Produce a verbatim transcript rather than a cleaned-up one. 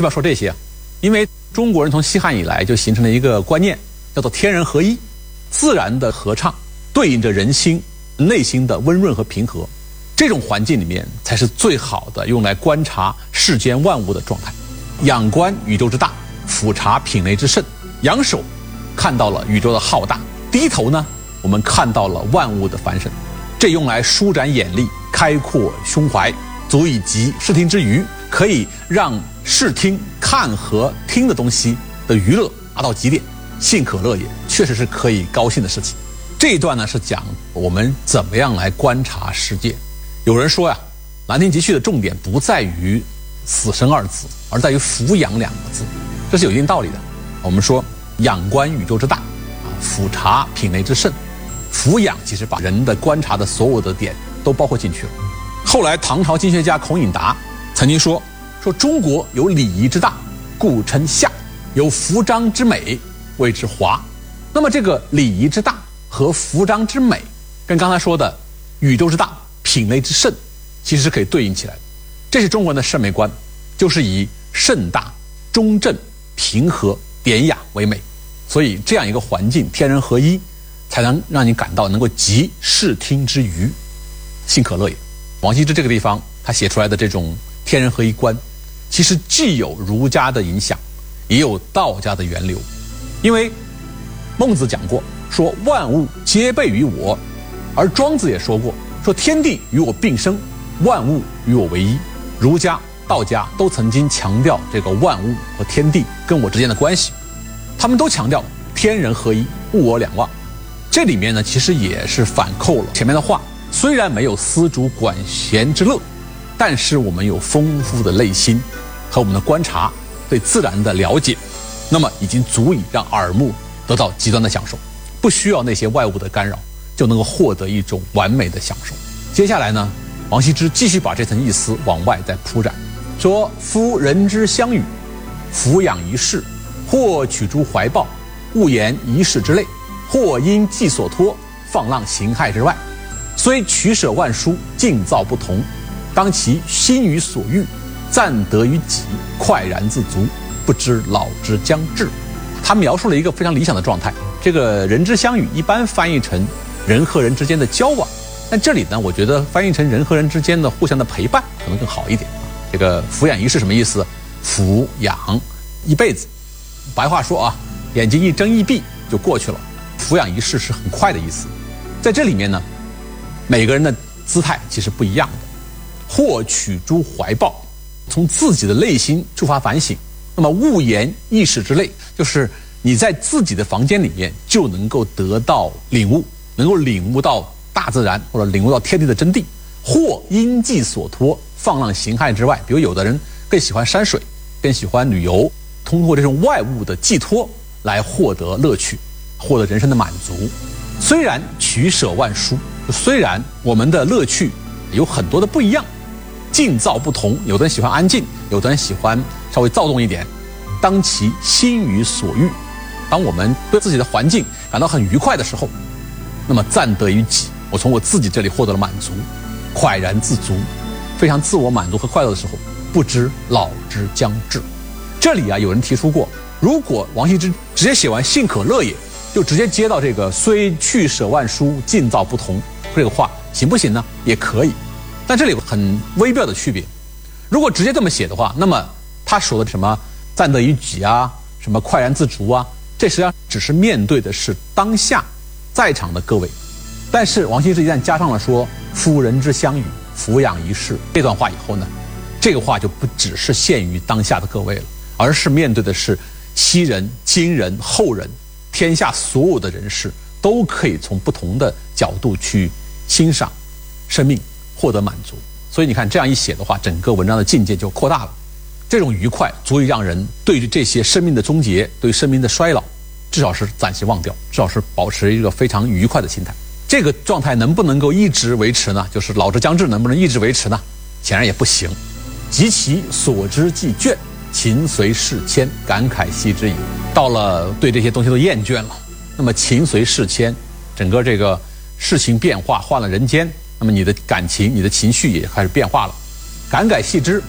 不要说这些，因为中国人从西汉以来就形成了一个观念，叫做天人合一，自然的合唱对应着人心内心的温润和平和，这种环境里面才是最好的用来观察世间万物的状态。仰观宇宙之大，俯察品类之盛。仰首看到了宇宙的浩大，低头呢，我们看到了万物的繁盛。这用来舒展眼力，开阔胸怀，足以集视听之娱，可以让视听看和听的东西的娱乐达到极点。幸可乐也，确实是可以高兴的事情。这一段呢是讲我们怎么样来观察世界。有人说呀，兰亭集序的重点不在于死生二字，而在于俯仰两个字，这是有一定道理的。我们说仰观宇宙之大，啊，俯察品类之盛。俯仰其实把人的观察的所有的点都包括进去了。后来唐朝经学家孔颖达曾经说，说中国有礼仪之大，故称夏；有服章之美，谓之华。那么这个礼仪之大和服章之美，跟刚才说的宇宙之大、品类之盛，其实是可以对应起来的。这是中国人的审美观，就是以盛大、中正、平和、典雅为美。所以这样一个环境，天人合一，才能让你感到能够集视听之娱，幸可乐也。王羲之这个地方他写出来的这种天人合一观，其实既有儒家的影响，也有道家的源流。因为孟子讲过，说万物皆备于我，而庄子也说过，说天地与我并生，万物与我为一。儒家、道家都曾经强调这个万物和天地跟我之间的关系，他们都强调天人合一，物我两忘。这里面呢，其实也是反扣了前面的话。虽然没有丝竹管弦之乐，但是我们有丰富的内心和我们的观察，对自然的了解，那么已经足以让耳目得到极端的享受，不需要那些外物的干扰，就能够获得一种完美的享受。接下来呢，王羲之继续把这层意思往外再铺展，说夫人之相与，俯仰一世，或取诸怀抱，勿言一世之类，或因寄所托，放浪形骸之外。虽取舍万殊，境造不同，当其心于所欲，暂得于己，快然自足，不知老之将至。他描述了一个非常理想的状态。这个人之相与一般翻译成人和人之间的交往，但这里呢，我觉得翻译成人和人之间的互相的陪伴可能更好一点。这个俯仰一世什么意思？俯仰一辈子，白话说啊，眼睛一睁一闭就过去了。俯仰一世是很快的意思。在这里面呢，每个人的姿态其实不一样的。或取诸怀抱，从自己的内心出发反省。那么勿言一世之类，就是你在自己的房间里面就能够得到领悟，能够领悟到大自然或者领悟到天地的真谛。或因寄所托，放浪形骸之外，比如有的人更喜欢山水，更喜欢旅游，通过这种外物的寄托来获得乐趣，获得人生的满足。虽然取舍万殊，虽然我们的乐趣有很多的不一样，境造不同，有的人喜欢安静，有的人喜欢稍微躁动一点。当其心于所欲，当我们对自己的环境感到很愉快的时候，那么暂得于己，我从我自己这里获得了满足，快然自足，非常自我满足和快乐的时候，不知老之将至。这里啊，有人提出过，如果王羲之直接写完幸可乐也，就直接接到这个虽去舍万殊，境造不同这个话行不行呢？也可以，但这里有很微妙的区别。如果直接这么写的话，那么他说的什么暂得于己啊，什么快然自足啊，这实际上只是面对的是当下在场的各位。但是王羲之一旦加上了说夫人之相与，俯仰一世这段话以后呢，这个话就不只是限于当下的各位了，而是面对的是昔人、今人、后人，天下所有的人士都可以从不同的角度去欣赏生命，获得满足。所以你看这样一写的话，整个文章的境界就扩大了。这种愉快足以让人对于这些生命的终结，对生命的衰老，至少是暂时忘掉，至少是保持一个非常愉快的心态。这个状态能不能够一直维持呢？就是老之将至能不能一直维持呢？显然也不行。及其所知既倦，情随事迁，感慨系之矣。到了对这些东西都厌倦了，那么情随事迁，整个这个事情变化换了人间，那么你的感情、你的情绪也开始变化了。感慨系之，